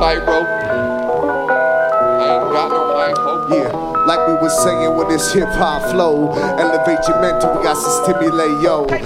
pyro. I ain't got no mic, hope. Yeah, like we was saying with this hip hop flow, elevate your mental, we got to stimulate, yo.